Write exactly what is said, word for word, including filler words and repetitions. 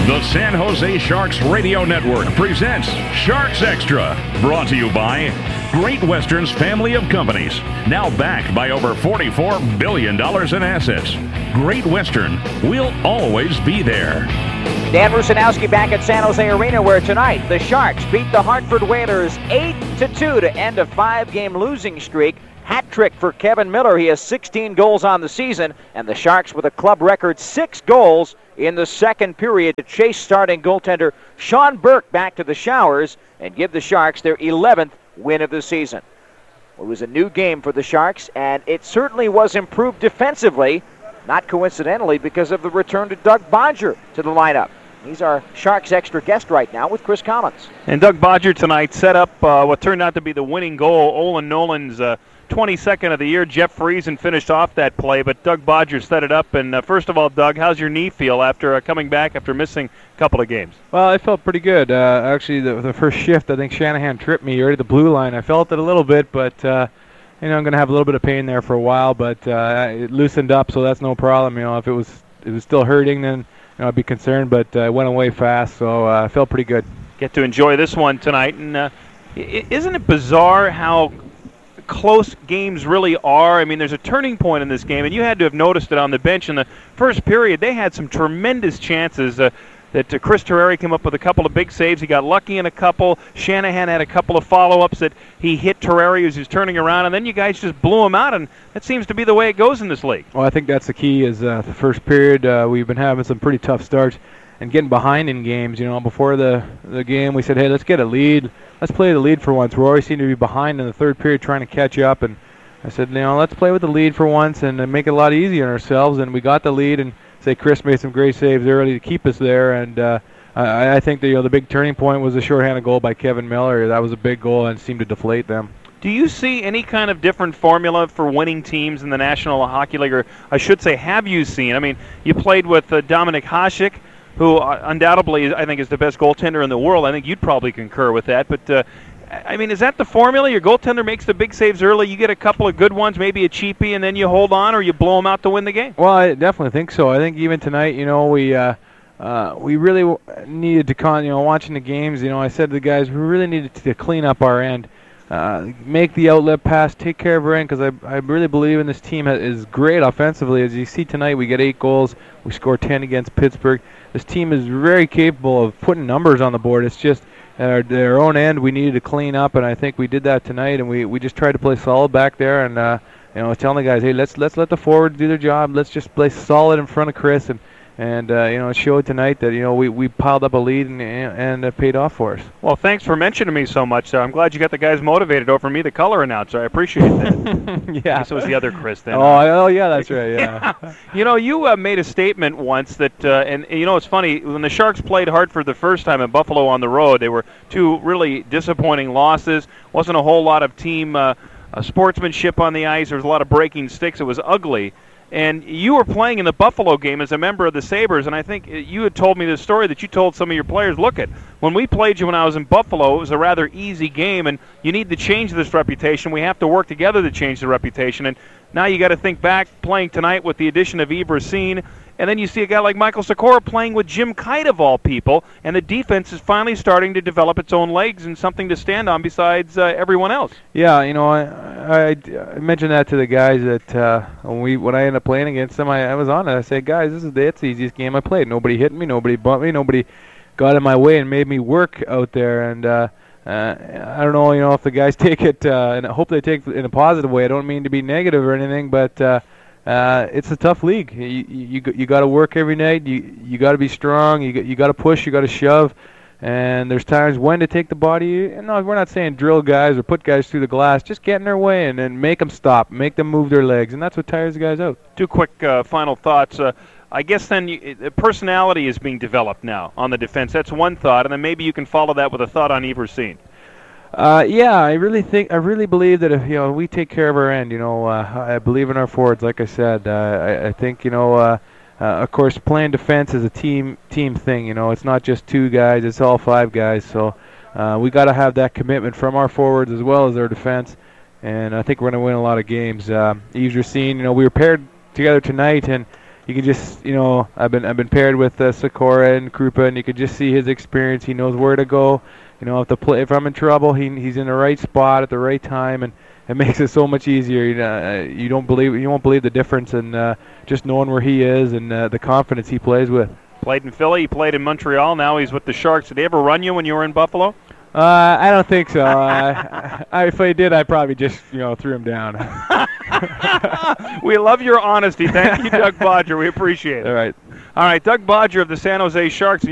The San Jose Sharks Radio Network presents Sharks Extra, brought to you by Great Western's family of companies, now backed by over forty-four billion dollars in assets. Great Western will always be there. Dan Rusanowski back at San Jose Arena, where tonight the Sharks beat the Hartford Whalers eight to two to end a five-game losing streak. Hat trick for Kevin Miller. He has sixteen goals on the season, and the Sharks with a club record six goals in the second period to chase starting goaltender Sean Burke back to the showers and give the Sharks their eleventh win of the season. It was a new game for the Sharks, and it certainly was improved defensively, not coincidentally because of the return to Doug Bodger to the lineup. He's our Sharks Extra guest right now with Chris Collins. And Doug Bodger tonight set up uh, what turned out to be the winning goal. Olin Nolan's uh, twenty-second of the year. Jeff Friesen finished off that play, but Doug Bodger set it up. And uh, first of all, Doug, how's your knee feel after uh, coming back after missing a couple of games? Well, I felt pretty good. Uh, actually, the, the first shift, I think Shanahan tripped me right at the blue line. I felt it a little bit, but uh, you know, I'm going to have a little bit of pain there for a while. But uh, it loosened up, so that's no problem. You know, if it was it was still hurting, then you know, I'd be concerned. But uh, it went away fast, so uh, I felt pretty good. Get to enjoy this one tonight, and uh, isn't it bizarre how close games really are? I mean, there's a turning point in this game, and you had to have noticed it on the bench in the first period. They had some tremendous chances. Uh, that uh, Chris Terreri came up with a couple of big saves. He got lucky in a couple. Shanahan had a couple of follow-ups that he hit Terreri as he was turning around, and then you guys just blew him out, and that seems to be the way it goes in this league. Well, I think that's the key is uh, the first period. Uh, we've been having some pretty tough starts and getting behind in games. You know, before the, the game, we said, hey, let's get a lead. Let's play the lead for once. We always seem to be behind in the third period trying to catch up, and I said, you know, let's play with the lead for once and uh, make it a lot easier on ourselves, and we got the lead, and say Chris made some great saves early to keep us there, and uh, I, I think the, you know, the big turning point was a shorthanded goal by Kevin Miller. That was a big goal and seemed to deflate them. Do you see any kind of different formula for winning teams in the National Hockey League, or I should say, have you seen? I mean, you played with uh, Dominik Hasek, who uh, undoubtedly I think is the best goaltender in the world. I think you'd probably concur with that, but uh, I mean, is that the formula? Your goaltender makes the big saves early, you get a couple of good ones, maybe a cheapie, and then you hold on or you blow them out to win the game? Well, I definitely think so. I think even tonight, you know, we uh, uh, we really w- needed to, con- you know, watching the games, you know, I said to the guys, we really needed to clean up our end, uh, make the outlet pass, take care of our end, because I, I really believe in this team ha- is great offensively. As you see tonight, we get eight goals, we score ten against Pittsburgh. This team is very capable of putting numbers on the board. It's just At their own end, we needed to clean up, and I think we did that tonight. And we, we just tried to play solid back there. And uh, you know, I was telling the guys, hey, let's let's let the forwards do their job. Let's just play solid in front of Chris. And and uh, you know, it showed tonight that you know we, we piled up a lead and and it paid off for us. Well, thanks for mentioning me so much. So I'm glad you got the guys motivated over me, the color announcer. I appreciate that. Yeah. So was the other Chris then. Oh, oh yeah, that's right. Yeah. Yeah. You know, you uh, made a statement once that, uh, and you know, it's funny, when the Sharks played Hartford the first time in Buffalo on the road, they were two really disappointing losses. Wasn't a whole lot of team uh, uh, sportsmanship on the ice. There was a lot of breaking sticks. It was ugly. And you were playing in the Buffalo game as a member of the Sabres, and I think you had told me this story that you told some of your players, look, it, when we played you when I was in Buffalo, it was a rather easy game, and you need to change this reputation. We have to work together to change the reputation. And now you got to think back, playing tonight with the addition of Yves Racine, and then you see a guy like Michael Sikora playing with Jim Kite of all people, and the defense is finally starting to develop its own legs and something to stand on besides uh, everyone else. Yeah, you know, I, I, I mentioned that to the guys that uh, when we when I ended up playing against them, I, I was on it. I said, guys, this is the, it's the easiest game I played. Nobody hit me, nobody bumped me, nobody got in my way and made me work out there. And uh, uh, I don't know, you know, if the guys take it, uh, and I hope they take it in a positive way. I don't mean to be negative or anything, but uh, Uh, it's a tough league. You you, you got to work every night. You you got to be strong. You you got to push. You got to shove. And there's times when to take the body. And no, we're not saying drill guys or put guys through the glass. Just get in their way and then make them stop, make them move their legs, and that's what tires the guys out. Two quick uh, final thoughts. Uh, I guess then you, uh, personality is being developed now on the defense. That's one thought, and then maybe you can follow that with a thought on Yves Racine. Uh, yeah, I really think, I really believe that if, you know, we take care of our end, you know, uh, I believe in our forwards, like I said. Uh, I, I think, you know, uh, uh, of course, playing defense is a team team thing, you know. It's not just two guys, it's all five guys. So uh, we got to have that commitment from our forwards as well as our defense. And I think we're going to win a lot of games. Uh, Yves Racine, you know, we were paired together tonight, and you can just, you know, I've been I've been paired with uh, Sikora and Krupa, and you could just see his experience. He knows where to go. You know, if the play, if I'm in trouble, he he's in the right spot at the right time, and it makes it so much easier. You know, uh, you don't believe you won't believe the difference in uh, just knowing where he is and uh, the confidence he plays with. Played in Philly, he played in Montreal. Now he's with the Sharks. Did he ever run you when you were in Buffalo? Uh, I don't think so. uh, I, if I did, I probably just, you know, threw him down. We love your honesty. Thank you, Doug Bodger. We appreciate it. All right. All right, Doug Bodger of the San Jose Sharks.